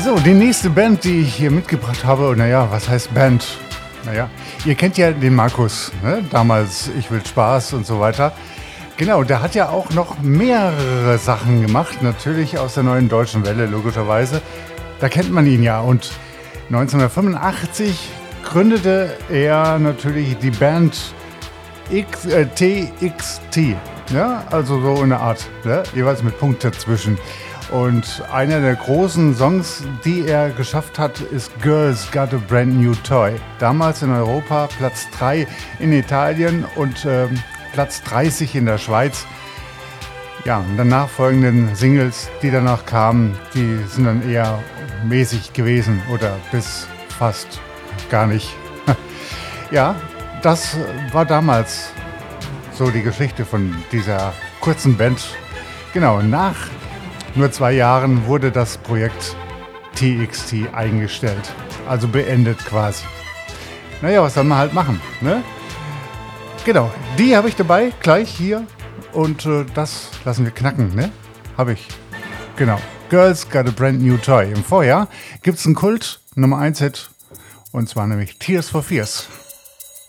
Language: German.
So, die nächste Band, die ich hier mitgebracht habe, naja, was heißt Band? Naja, ihr kennt ja den Markus, ne? Damals Ich will Spaß und so weiter. Genau, der hat ja auch noch mehrere Sachen gemacht, natürlich aus der Neuen Deutschen Welle, logischerweise. Da kennt man ihn ja. Und 1985 gründete er natürlich die Band TXT. Ja, also so eine Art, ne? Jeweils mit Punkt dazwischen. Und einer der großen Songs, die er geschafft hat, ist Girls Got a Brand New Toy. Damals in Europa Platz 3 in Italien und Platz 30 in der Schweiz. Ja, und danach folgenden Singles, die danach kamen, die sind dann eher mäßig gewesen oder bis fast gar nicht. Ja, das war damals so die Geschichte von dieser kurzen Band. Genau, nach nur 2 Jahren wurde das Projekt TXT eingestellt, also beendet quasi. Naja, was soll man halt machen, ne? Genau, die habe ich dabei, gleich hier. Und das lassen wir knacken, ne? Habe ich. Genau. Girls Got a Brand New Toy. Im Vorjahr gibt es einen Kult, Nummer 1 Hit. Und zwar nämlich Tears for Fears.